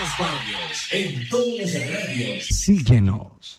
los barrios, en todos los radios. Síguenos.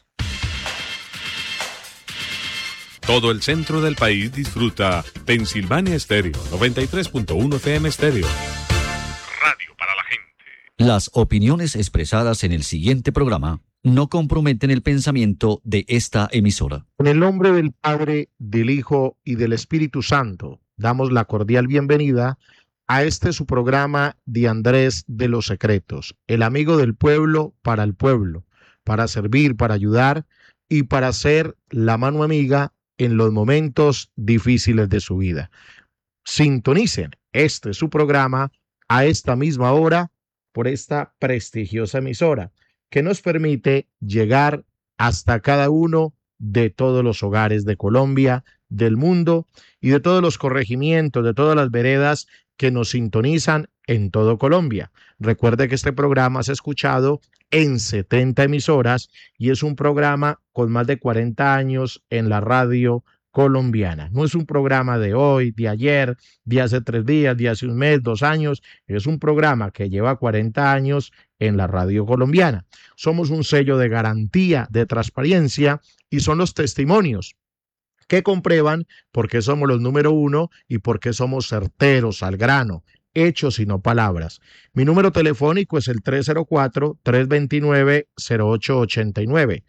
Todo el centro del país disfruta Pensilvania Estéreo, 93.1 FM Estéreo. Radio para la gente. Las opiniones expresadas en el siguiente programa no comprometen el pensamiento de esta emisora. En el nombre del Padre, del Hijo y del Espíritu Santo, damos la cordial bienvenida a este su programa de Andrés de los Secretos, el amigo del pueblo, para servir, para ayudar y para ser la mano amiga en los momentos difíciles de su vida. Sintonicen este su programa a esta misma hora por esta prestigiosa emisora que nos permite llegar hasta cada uno de todos los hogares de Colombia, del mundo y de todos los corregimientos, de todas las veredas que nos sintonizan en todo Colombia. Recuerde que este programa es escuchado en 70 emisoras y es un programa con más de 40 años en la radio colombiana. No es un programa de hoy, de ayer, de hace 3 días, de hace un mes, 2 años. Es un programa que lleva 40 años en la radio colombiana. Somos un sello de garantía, de transparencia, y son los testimonios que comprueban por qué somos los número 1 y por qué somos certeros, al grano, hechos y no palabras. Mi número telefónico es el 304-329-0889.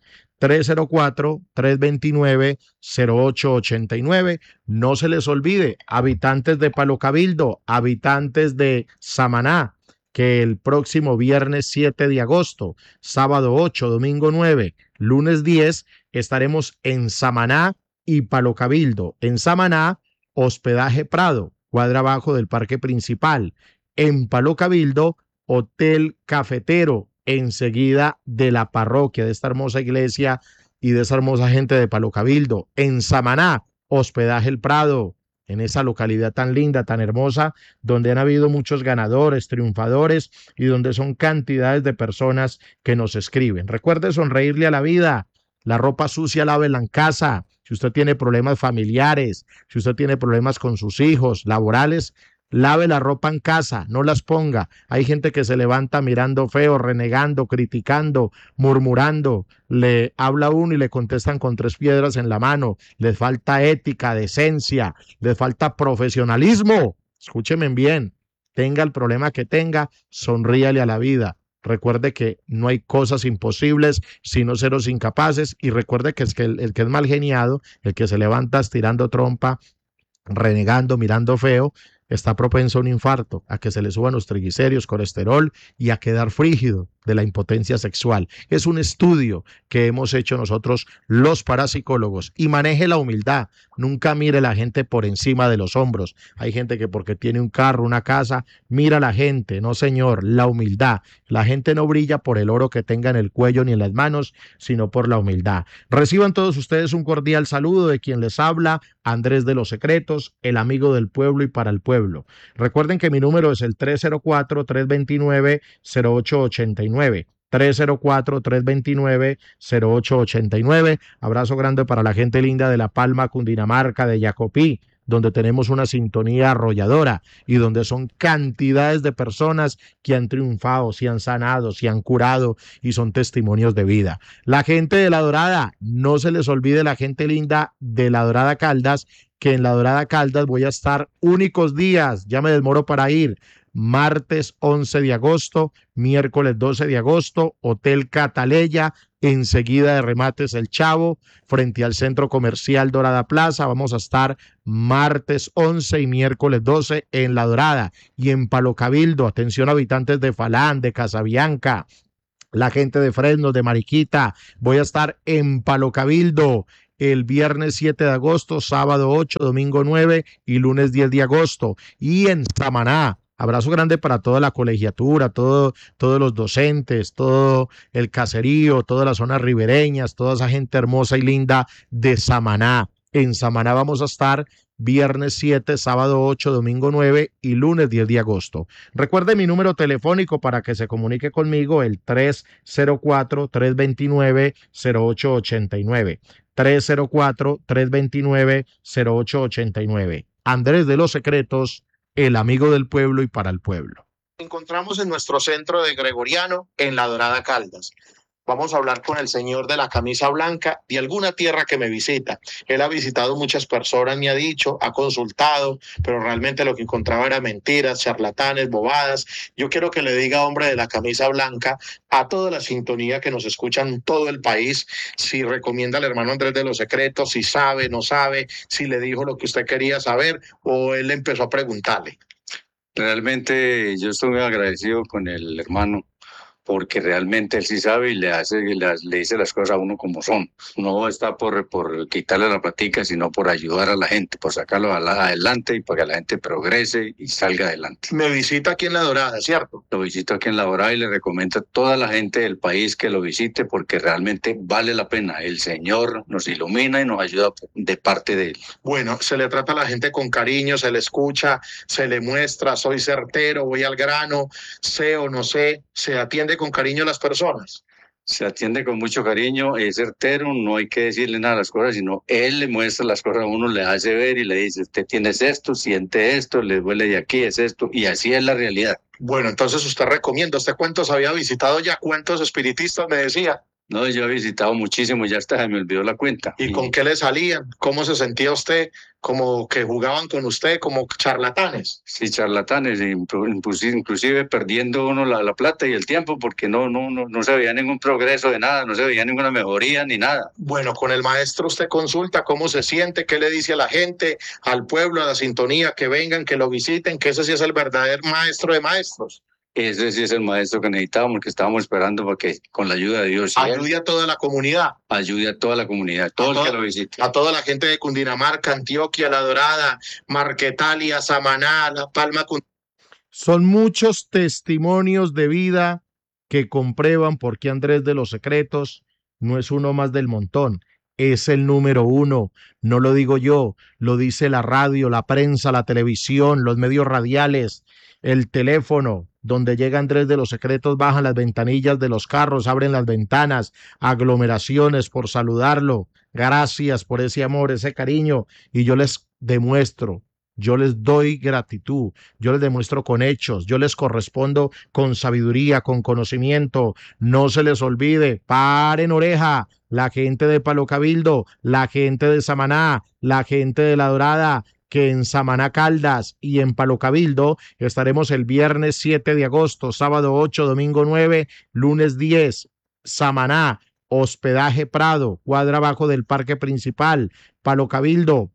304-329-0889. No se les olvide, habitantes de Palo Cabildo, habitantes de Samaná, que el próximo viernes 7 de agosto, sábado 8, domingo 9, lunes 10, estaremos en Samaná y Palo Cabildo. En Samaná, Hospedaje Prado, cuadra abajo del parque principal. En Palo Cabildo, Hotel Cafetero, enseguida de la parroquia, de esta hermosa iglesia y de esa hermosa gente de Palo Cabildo. En Samaná, Hospedaje El Prado, en esa localidad tan linda, tan hermosa, donde han habido muchos ganadores, triunfadores y donde son cantidades de personas que nos escriben. Recuerde sonreírle a la vida. La ropa sucia lávela en casa. Si usted tiene problemas familiares, si usted tiene problemas con sus hijos, laborales, lave la ropa en casa, no las ponga. Hay gente que se levanta mirando feo, renegando, criticando, murmurando. Le habla a uno y le contestan con 3 piedras en la mano. Les falta ética, decencia, les falta profesionalismo. Escúcheme bien, tenga el problema que tenga, sonríale a la vida. Recuerde que no hay cosas imposibles, sino seres incapaces. Y recuerde que, el que es mal geniado, el que se levanta estirando trompa, renegando, mirando feo, está propenso a un infarto, a que se le suban los triglicéridos, colesterol y a quedar frígido de la impotencia sexual. Es un estudio que hemos hecho nosotros los parapsicólogos. Y maneje la humildad. Nunca mire a la gente por encima de los hombros. Hay gente que porque tiene un carro, una casa, mira a la gente. No, señor, la humildad. La gente no brilla por el oro que tenga en el cuello ni en las manos, sino por la humildad. Reciban todos ustedes un cordial saludo de quien les habla, Andrés de los Secretos, el amigo del pueblo y para el pueblo. Recuerden que mi número es el 304-329-0889. 304-329-0889. Abrazo grande para la gente linda de La Palma, Cundinamarca, de Jacopí, donde tenemos una sintonía arrolladora y donde son cantidades de personas que han triunfado, se han sanado, se han curado y son testimonios de vida. La gente de La Dorada, no se les olvide la gente linda de La Dorada Caldas, que en La Dorada Caldas voy a estar únicos días, ya me demoro para ir. Martes 11 de agosto, miércoles 12 de agosto, Hotel Cataleya, enseguida de Remates El Chavo, frente al Centro Comercial Dorada Plaza. Vamos a estar martes 11 y miércoles 12 en La Dorada. Y en Palo Cabildo, atención habitantes de Falán, de Casabianca, la gente de Fresno, de Mariquita, voy a estar en Palo Cabildo el viernes 7 de agosto, sábado 8, domingo 9 y lunes 10 de agosto. Y en Samaná, abrazo grande para toda la colegiatura, todos los docentes, todo el caserío, todas las zonas ribereñas, toda esa gente hermosa y linda de Samaná. En Samaná vamos a estar viernes 7, sábado 8, domingo 9 y lunes 10 de agosto. Recuerde mi número telefónico para que se comunique conmigo, el 304-329-0889. 304-329-0889. Andrés de los Secretos, el amigo del pueblo y para el pueblo. Encontramos en nuestro centro de Gregoriano, en La Dorada Caldas. Vamos a hablar con el señor de la camisa blanca de alguna tierra que me visita. Él ha visitado muchas personas, me ha dicho, ha consultado, pero realmente lo que encontraba era mentiras, charlatanes, bobadas. Yo quiero que le diga, hombre de la camisa blanca, a toda la sintonía que nos escuchan en todo el país, si recomienda al hermano Andrés de los Secretos, si sabe, no sabe, si le dijo lo que usted quería saber o él empezó a preguntarle. Realmente yo estoy muy agradecido con el hermano porque realmente él sí sabe y le dice las cosas a uno como son. No está por quitarle la platica, sino por ayudar a la gente, por sacarlo adelante y para que la gente progrese y salga adelante. Me visita aquí en La Dorada, ¿cierto? Lo visito aquí en La Dorada y le recomiendo a toda la gente del país que lo visite porque realmente vale la pena. El Señor nos ilumina y nos ayuda de parte de Él. Bueno, se le trata a la gente con cariño, se le escucha, se le muestra, soy certero, voy al grano, sé o no sé, se atiende con cariño a las personas. Se atiende con mucho cariño, es certero, no hay que decirle nada a las cosas, sino él le muestra las cosas a uno, le hace ver y le dice, usted tiene esto, siente esto, le duele de aquí, es esto, y así es la realidad. Bueno, entonces usted recomienda, ¿usted cuántos había visitado ya? ¿Cuántos espiritistas me decía? No, yo he visitado muchísimo, ya hasta se me olvidó la cuenta. ¿Y con qué le salían? ¿Cómo se sentía usted? ¿Como que jugaban con usted como charlatanes? Sí, charlatanes, inclusive perdiendo uno la plata y el tiempo porque no se veía ningún progreso de nada, no se veía ninguna mejoría ni nada. Bueno, con el maestro usted consulta cómo se siente, qué le dice a la gente, al pueblo, a la sintonía, que vengan, que lo visiten, que ese sí es el verdadero maestro de maestros. Ese sí es el maestro que necesitábamos, que estábamos esperando porque con la ayuda de Dios. Ayude a toda la comunidad. Ayude a toda la comunidad, todo el que lo visite. A toda la gente de Cundinamarca, Antioquia, La Dorada, Marquetalia, Samaná, La Palma. Son muchos testimonios de vida que comprueban por qué Andrés de los Secretos no es uno más del montón. Es el número uno. No lo digo yo, lo dice la radio, la prensa, la televisión, los medios radiales, el teléfono. Donde llega Andrés de los Secretos, bajan las ventanillas de los carros, abren las ventanas, aglomeraciones por saludarlo. Gracias por ese amor, ese cariño. Y yo les demuestro, yo les doy gratitud, yo les demuestro con hechos, yo les correspondo con sabiduría, con conocimiento. No se les olvide, paren oreja, la gente de Palo Cabildo, la gente de Samaná, la gente de La Dorada, que en Samaná Caldas y en Palo Cabildo estaremos el viernes 7 de agosto, sábado 8, domingo 9, lunes 10, Samaná, hospedaje Prado, cuadra abajo del parque principal, Palo Cabildo,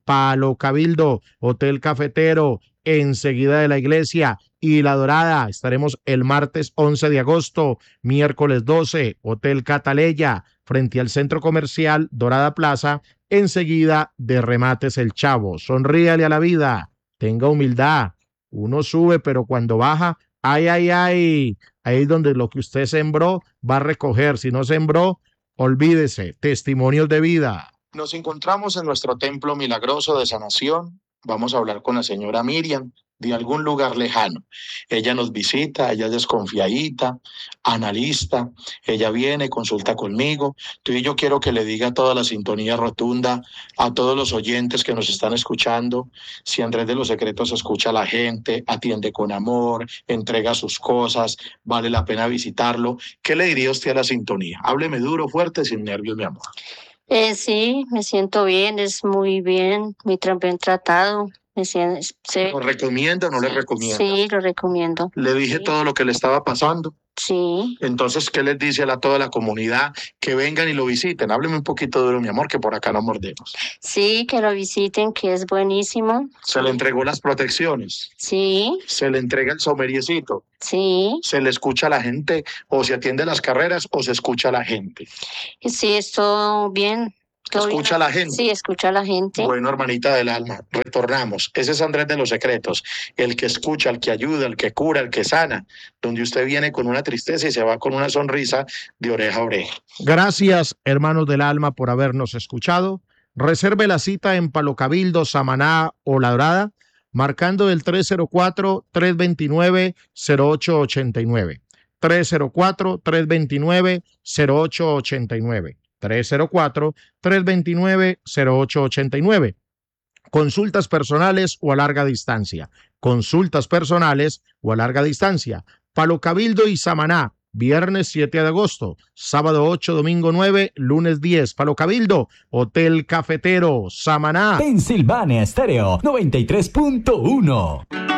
Hotel Cafetero, enseguida de la iglesia, y La Dorada, estaremos el martes 11 de agosto, miércoles 12, Hotel Cataleya, frente al centro comercial Dorada Plaza, enseguida de Remates El Chavo. Sonríale a la vida, tenga humildad. Uno sube, pero cuando baja, ay, ahí es donde lo que usted sembró va a recoger. Si no sembró, olvídese. Testimonios de vida. Nos encontramos en nuestro templo milagroso de sanación. Vamos a hablar con la señora Miriam de algún lugar lejano. Ella nos visita, ella es desconfiadita, analista, ella viene, consulta conmigo. Yo quiero que le diga a toda la sintonía rotunda, a todos los oyentes que nos están escuchando, si Andrés de los Secretos escucha a la gente, atiende con amor, entrega sus cosas, vale la pena visitarlo. ¿Qué le diría usted a la sintonía? Hábleme duro, fuerte, sin nervios, mi amor. Sí, me siento bien, es muy bien tratado. ¿Lo recomienda o no le recomienda? Sí, lo recomiendo. Le dije todo lo que le estaba pasando. Sí. Entonces, ¿qué les dice a toda la comunidad? Que vengan y lo visiten. Hábleme un poquito duro, mi amor, que por acá no mordemos. Sí, que lo visiten, que es buenísimo. ¿Se le entregó las protecciones? Sí. ¿Se le entrega el someriecito? Sí. ¿Se le escucha a la gente o se atiende las carreras o se escucha a la gente? Sí, esto bien. ¿Escucha a la gente? Sí, escucha a la gente. Bueno, hermanita del alma, retornamos. Ese es Andrés de los Secretos, el que escucha, el que ayuda, el que cura, el que sana, donde usted viene con una tristeza y se va con una sonrisa de oreja a oreja. Gracias, hermanos del alma, por habernos escuchado. Reserve la cita en Palo Cabildo, Samaná o La Dorada, marcando el 304-329-0889. 304-329-0889. 304-329-0889. Consultas personales o a larga distancia. Consultas personales o a larga distancia. Palo Cabildo y Samaná, viernes 7 de agosto, sábado 8, domingo 9, lunes 10. Palo Cabildo, Hotel Cafetero, Samaná. Pensilvania Estéreo 93.1.